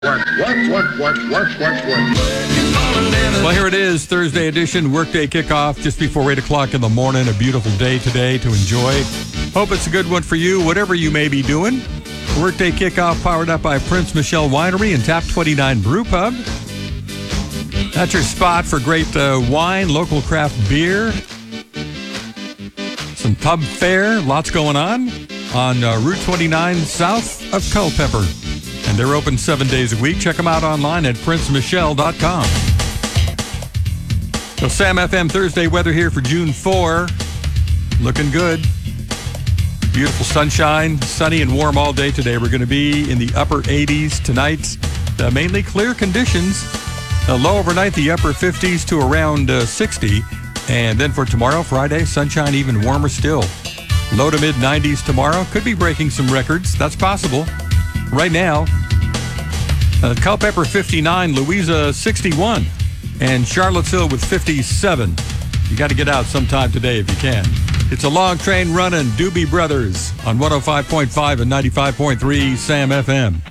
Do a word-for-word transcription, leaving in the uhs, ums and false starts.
Work, work, work, work, work, work, work. Well, here it is, Thursday edition, workday kickoff just before eight o'clock in the morning. A beautiful day today to enjoy. Hope it's a good one for you, whatever you may be doing. Workday kickoff powered up by Prince Michelle Winery and Tap twenty-nine Brew Pub. That's your spot for great uh, wine, local craft beer, some pub fare, lots going on on uh, Route twenty-nine south of Culpeper. And they're open seven days a week. Check them out online at prince michelle dot com. So Sam F M Thursday weather here for June fourth. Looking good. Beautiful sunshine, sunny and warm all day today. We're going to be in the upper eighties tonight. Uh, mainly clear conditions. Uh, low overnight, the upper fifties to around uh, sixty. And then for tomorrow, Friday, sunshine even warmer still. Low to mid nineties tomorrow. Could be breaking some records. That's possible. Right now, uh, Culpeper fifty-nine, Louisa sixty-one, and Charlottesville with fifty-seven. You got to get out sometime today if you can. It's a long train running, Doobie Brothers on one oh five point five and ninety-five point three Sam F M.